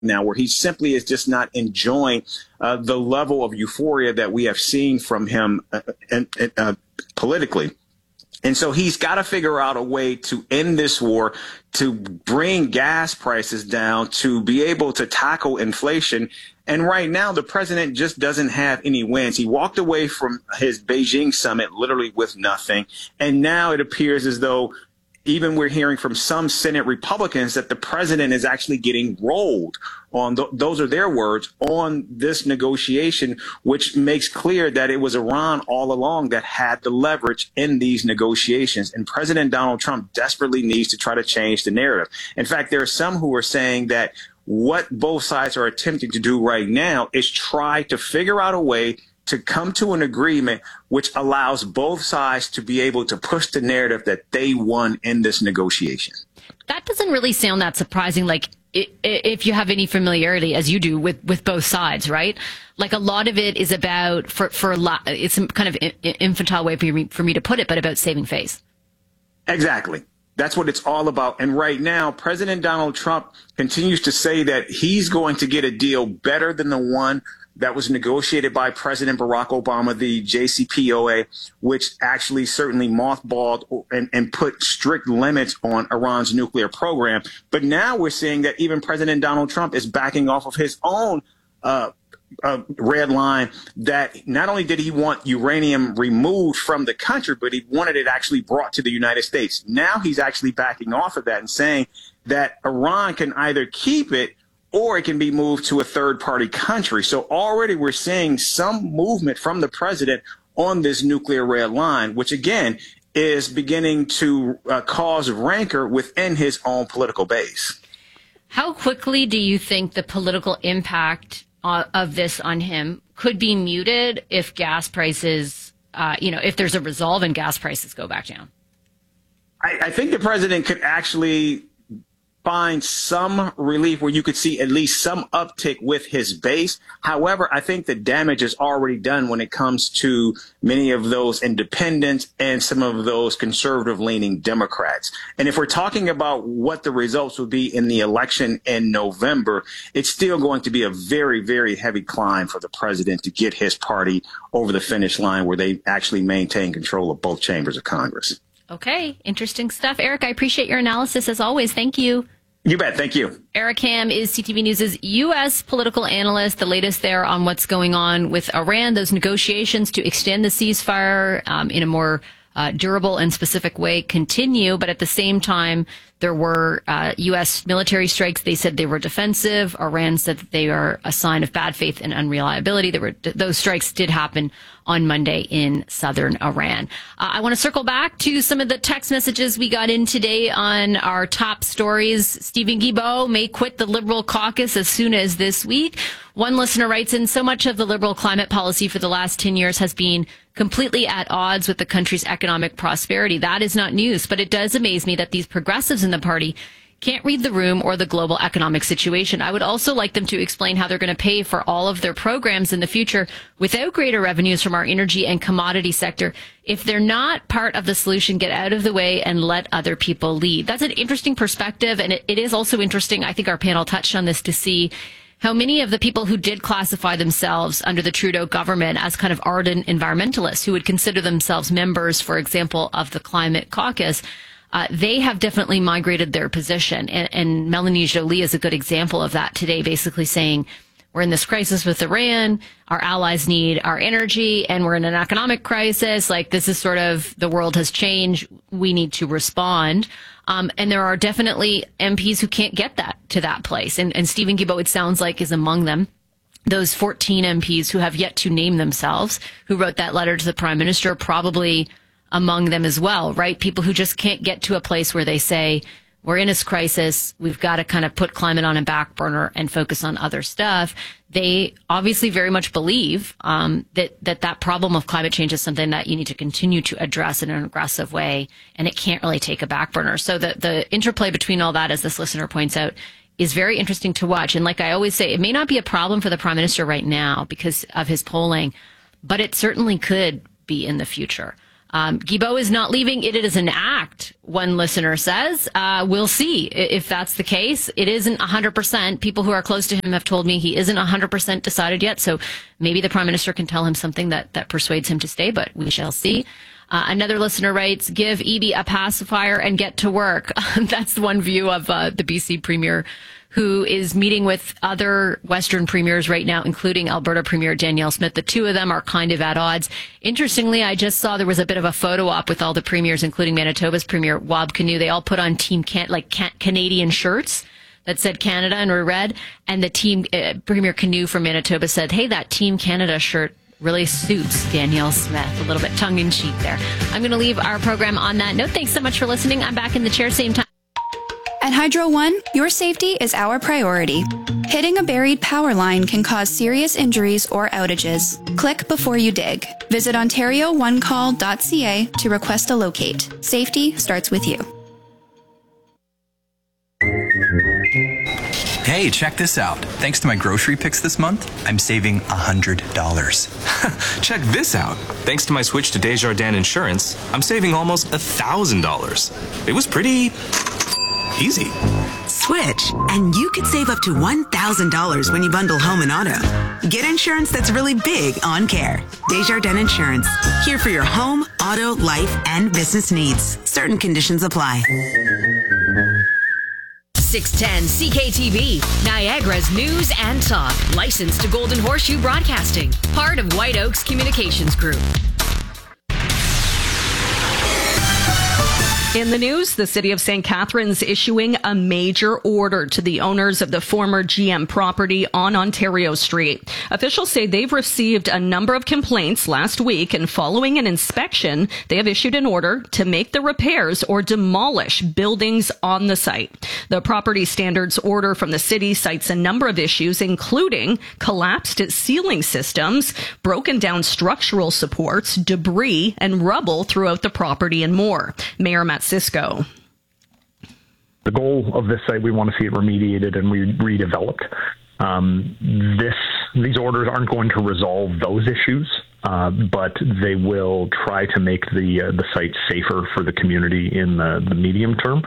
now, where he simply is just not enjoying the level of euphoria that we have seen from him politically. And so he's got to figure out a way to end this war, to bring gas prices down, to be able to tackle inflation. And right now, the president just doesn't have any wins. He walked away from his Beijing summit literally with nothing. And now it appears as though even we're hearing from some Senate Republicans that the president is actually getting rolled on, those are their words, on this negotiation, which makes clear that it was Iran all along that had the leverage in these negotiations. And President Donald Trump desperately needs to try to change the narrative. In fact, there are some who are saying that what both sides are attempting to do right now is try to figure out a way to come to an agreement which allows both sides to be able to push the narrative that they won in this negotiation. That doesn't really sound that surprising, like if you have any familiarity, as you do, with both sides, right? Like a lot of it is about, it's some kind of infantile way for me to put it, but about saving face. Exactly. That's what it's all about. And right now, President Donald Trump continues to say that he's going to get a deal better than the one that was negotiated by President Barack Obama, the JCPOA, which actually certainly mothballed and put strict limits on Iran's nuclear program. But now we're seeing that even President Donald Trump is backing off of his own red line, that not only did he want uranium removed from the country, but he wanted it actually brought to the United States. Now he's actually backing off of that and saying that Iran can either keep it or it can be moved to a third-party country. So already we're seeing some movement from the president on this nuclear red line, which, again, is beginning to cause rancor within his own political base. How quickly do you think the political impact of this on him could be muted if gas prices, if there's a resolve and gas prices go back down? I think the president could actually find some relief where you could see at least some uptick with his base. However, I think the damage is already done when it comes to many of those independents and some of those conservative-leaning Democrats. And if we're talking about what the results will be in the election in November, it's still going to be a very, very heavy climb for the president to get his party over the finish line where they actually maintain control of both chambers of Congress. Okay, interesting stuff. Eric, I appreciate your analysis as always. Thank you. You bet. Thank you. Eric Ham is CTV News' U.S. political analyst. The latest there on what's going on with Iran, those negotiations to extend the ceasefire in a more durable and specific way continue. But at the same time, there were U.S. military strikes. They said they were defensive. Iran said that they are a sign of bad faith and unreliability. Those strikes did happen on Monday in southern Iran. I want to circle back to some of the text messages we got in today on our top stories. Stephen Guilbeault may quit the Liberal caucus as soon as this week. One listener writes in, so much of the Liberal climate policy for the last 10 years has been completely at odds with the country's economic prosperity. That is not news, but it does amaze me that these progressives in the party can't read the room or the global economic situation. I would also like them to explain how they're going to pay for all of their programs in the future without greater revenues from our energy and commodity sector. If they're not part of the solution, get out of the way and let other people lead. That's an interesting perspective. And it is also interesting, I think our panel touched on this, to see how many of the people who did classify themselves under the Trudeau government as kind of ardent environmentalists, who would consider themselves members, for example, of the Climate Caucus, they have definitely migrated their position. And Melanie Joly is a good example of that today, basically saying, we're in this crisis with Iran, our allies need our energy, and we're in an economic crisis. Like, this is sort of, the world has changed. We need to respond. And there are definitely MPs who can't get that to that place. And Stephen Guilbeault, it sounds like, is among them. Those 14 MPs who have yet to name themselves, who wrote that letter to the Prime Minister, probably among them as well, right? People who just can't get to a place where they say, we're in this crisis, we've got to kind of put climate on a back burner and focus on other stuff. They obviously very much believe that problem of climate change is something that you need to continue to address in an aggressive way, and it can't really take a back burner. So the interplay between all that, as this listener points out, is very interesting to watch. And like I always say, it may not be a problem for the Prime Minister right now because of his polling, but it certainly could be in the future. Guilbeault is not leaving. It is an act, one listener says. We'll see if that's the case. It isn't 100%. People who are close to him have told me he isn't 100% decided yet. So maybe the prime minister can tell him something that persuades him to stay, but we shall see. Another listener writes, give Eby a pacifier and get to work. That's one view of the BC premier, who is meeting with other Western premiers right now, including Alberta Premier Danielle Smith. The two of them are kind of at odds. Interestingly, I just saw there was a bit of a photo op with all the premiers, including Manitoba's premier, Wab Kinew. They all put on Canadian shirts that said Canada and were red. And the team, Premier Kinew from Manitoba said, hey, that Team Canada shirt really suits Danielle Smith. A little bit tongue-in-cheek there. I'm going to leave our program on that note. Thanks so much for listening. I'm back in the chair same time. At Hydro One, your safety is our priority. Hitting a buried power line can cause serious injuries or outages. Click before you dig. Visit OntarioOneCall.ca to request a locate. Safety starts with you. Hey, check this out. Thanks to my grocery picks this month, I'm saving $100. Check this out. Thanks to my switch to Desjardins Insurance, I'm saving almost $1,000. It was pretty easy. Switch, and you could save up to $1,000 when you bundle home and auto. Get insurance that's really big on care. Desjardins Insurance, here for your home, auto, life, and business needs. Certain conditions apply. 610 CKTV, Niagara's news and talk. Licensed to Golden Horseshoe Broadcasting. Part of White Oaks Communications Group. In the news, the city of St. Catharines issuing a major order to the owners of the former GM property on Ontario Street. Officials say they've received a number of complaints last week, and following an inspection, they have issued an order to make the repairs or demolish buildings on the site. The property standards order from the city cites a number of issues, including collapsed ceiling systems, broken down structural supports, debris, and rubble throughout the property, and more. Mayor Matt Cisco. The goal of this site, we want to see it remediated and redeveloped. These orders aren't going to resolve those issues, but they will try to make the site safer for the community in the medium term.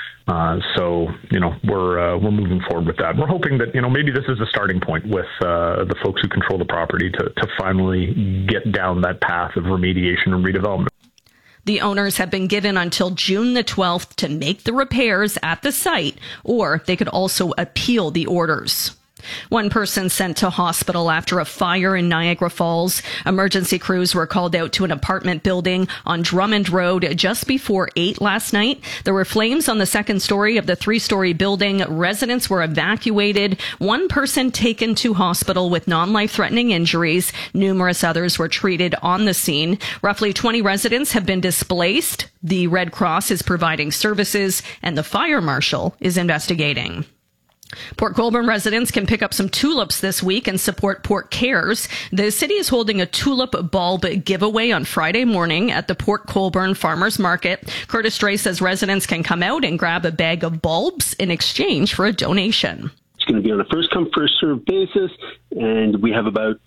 So, we're moving forward with that. We're hoping that, maybe this is a starting point with the folks who control the property to finally get down that path of remediation and redevelopment. The owners have been given until June the 12th to make the repairs at the site, or they could also appeal the orders. One person sent to hospital after a fire in Niagara Falls. Emergency crews were called out to an apartment building on Drummond Road just before 8 last night. There were flames on the second story of the 3-story building. Residents were evacuated. One person taken to hospital with non-life-threatening injuries. Numerous others were treated on the scene. Roughly 20 residents have been displaced. The Red Cross is providing services, and the fire marshal is investigating. Port Colborne residents can pick up some tulips this week and support Port Cares. The city is holding a tulip bulb giveaway on Friday morning at the Port Colborne Farmers Market. Curtis Dray says residents can come out and grab a bag of bulbs in exchange for a donation. It's going to be on a first-come, first-served basis, and we have about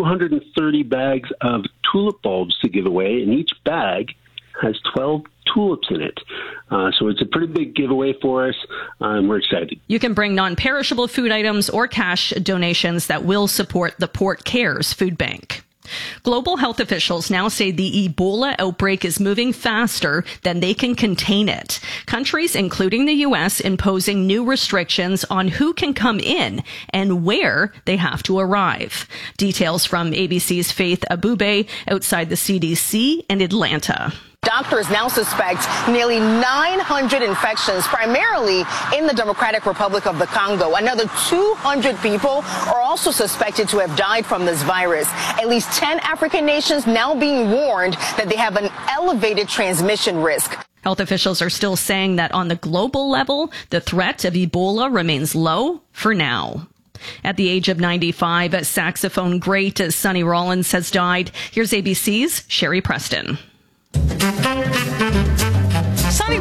230 bags of tulip bulbs to give away, and each bag has 12 tulips in it. So it's a pretty big giveaway for us, and we're excited. You can bring non-perishable food items or cash donations that will support the Port Cares Food Bank. Global health officials now say the Ebola outbreak is moving faster than they can contain it. Countries, including the U.S., imposing new restrictions on who can come in and where they have to arrive. Details from ABC's Faith Abube outside the CDC in Atlanta. Doctors now suspect nearly 900 infections, primarily in the Democratic Republic of the Congo. Another 200 people are also suspected to have died from this virus. At least 10 African nations now being warned that they have an elevated transmission risk. Health officials are still saying that on the global level, the threat of Ebola remains low for now. At the age of 95, saxophone great Sonny Rollins has died. Here's ABC's Sherry Preston. Sonny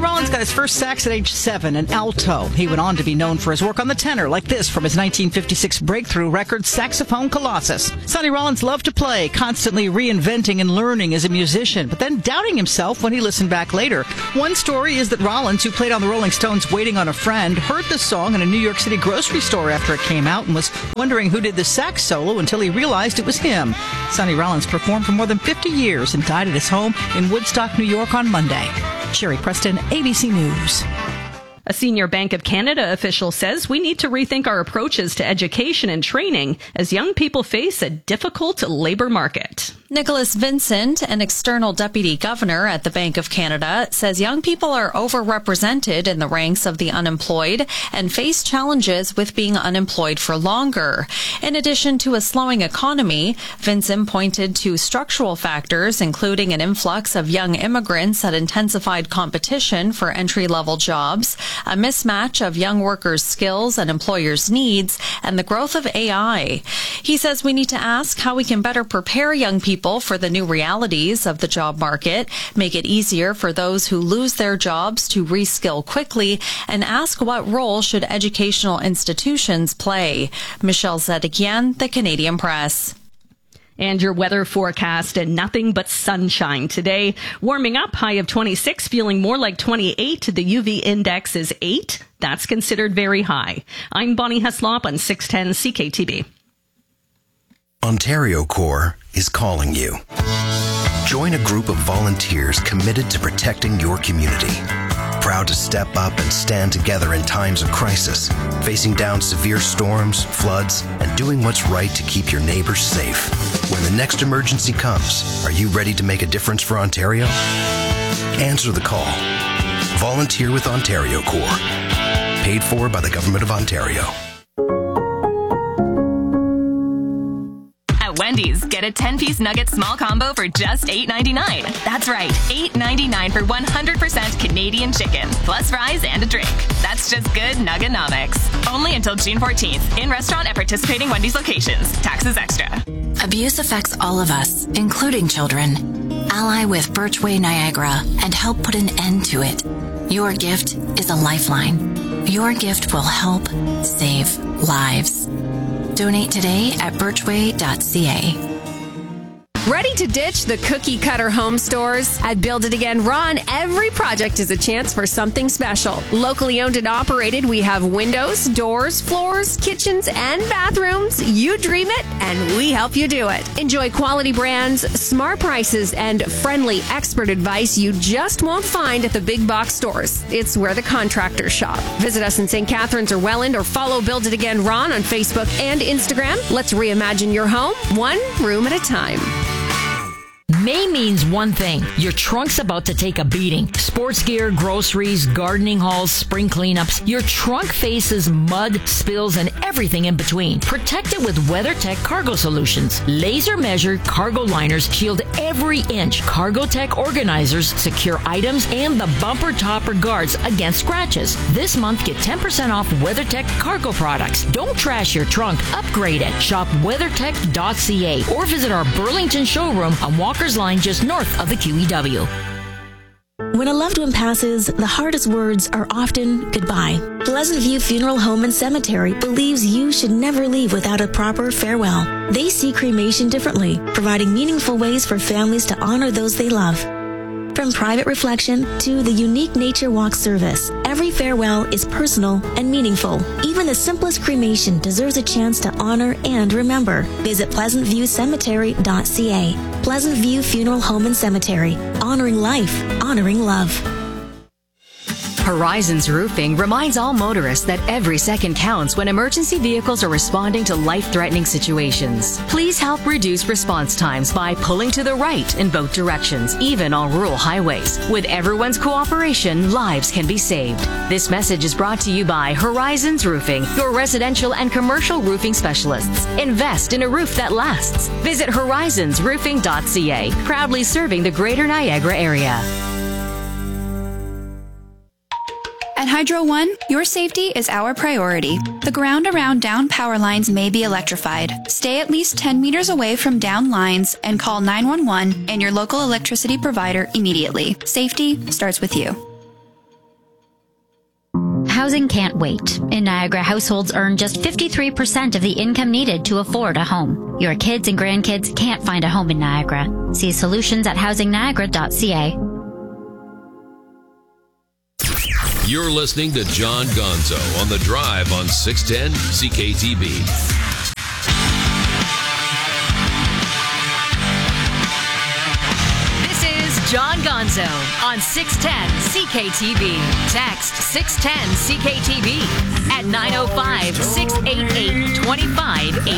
Rollins got his first sax at age 7, an alto. He went on to be known for his work on the tenor, like this from his 1956 breakthrough record, Saxophone Colossus. Sonny Rollins loved to play, constantly reinventing and learning as a musician, but then doubting himself when he listened back later. One story is that Rollins, who played on the Rolling Stones' Waiting on a Friend, heard the song in a New York City grocery store after it came out and was wondering who did the sax solo until he realized it was him. Sonny Rollins performed for more than 50 years and died at his home in Woodstock, New York on Monday. Sherry Preston, ABC News. A senior Bank of Canada official says we need to rethink our approaches to education and training as young people face a difficult labor market. Nicholas Vincent, an external deputy governor at the Bank of Canada, says young people are overrepresented in the ranks of the unemployed and face challenges with being unemployed for longer. In addition to a slowing economy, Vincent pointed to structural factors, including an influx of young immigrants that intensified competition for entry-level jobs, a mismatch of young workers' skills and employers' needs, and the growth of AI. He says we need to ask how we can better prepare young people for the new realities of the job market, make it easier for those who lose their jobs to reskill quickly, and ask what role should educational institutions play. Michelle Zedekian, The Canadian Press. And your weather forecast, and nothing but sunshine today. Warming up, high of 26, feeling more like 28. The UV index is 8. That's considered very high. I'm Bonnie Heslop on 610 CKTB. Ontario Corps is calling you. Join a group of volunteers committed to protecting your community. Proud to step up and stand together in times of crisis, facing down severe storms, floods, and doing what's right to keep your neighbors safe. When the next emergency comes, are you ready to make a difference for Ontario? Answer the call. Volunteer with Ontario Corps. Paid for by the Government of Ontario. Wendy's, get a 10-piece nugget small combo for just $8.99. That's right, $8.99 for 100% Canadian chicken, plus fries and a drink. That's just good Nuggenomics. Only until June 14th, in restaurant at participating Wendy's locations. Taxes extra. Abuse affects all of us, including children. Ally with Birchway Niagara and help put an end to it. Your gift is a lifeline. Your gift will help save lives. Donate today at birchway.ca. Ready to ditch the cookie cutter home stores? At Build It Again Ron, every project is a chance for something special. Locally owned and operated, we have windows, doors, floors, kitchens, and bathrooms. You dream it, and we help you do it. Enjoy quality brands, smart prices, and friendly expert advice you just won't find at the big box stores. It's where the contractors shop. Visit us in St. Catharines or Welland, or follow Build It Again Ron on Facebook and Instagram. Let's reimagine your home, one room at a time. May means one thing. Your trunk's about to take a beating. Sports gear, groceries, gardening hauls, spring cleanups. Your trunk faces mud, spills, and everything in between. Protect it with WeatherTech Cargo Solutions. Laser-measured cargo liners shield every inch. CargoTech organizers secure items and the bumper topper guards against scratches. This month, get 10% off WeatherTech cargo products. Don't trash your trunk. Upgrade it. Shop weathertech.ca or visit our Burlington showroom on Walker's Line just north of the QEW. When a loved one passes, the hardest words are often goodbye. Pleasant View Funeral Home and Cemetery believes you should never leave without a proper farewell. They see cremation differently, providing meaningful ways for families to honor those they love. From private reflection to the unique nature walk service, every farewell is personal and meaningful. Even the simplest cremation deserves a chance to honor and remember. Visit pleasantviewcemetery.ca. Pleasant View Funeral Home and Cemetery. Honoring life, honoring love. Horizons Roofing reminds all motorists that every second counts when emergency vehicles are responding to life-threatening situations. Please help reduce response times by pulling to the right in both directions, even on rural highways. With everyone's cooperation, lives can be saved. This message is brought to you by Horizons Roofing, your residential and commercial roofing specialists. Invest in a roof that lasts. Visit horizonsroofing.ca, proudly serving the Greater Niagara area. At Hydro One, your safety is our priority. The ground around down power lines may be electrified. Stay at least 10 meters away from down lines and call 911 and your local electricity provider immediately. Safety starts with you. Housing can't wait. In Niagara, households earn just 53% of the income needed to afford a home. Your kids and grandkids can't find a home in Niagara. See solutions at housingniagara.ca. You're listening to John Gonzo on The Drive on 610 CKTB. John Gonzo on 610 CKTB. Text 610 CKTB at 905-688-2580.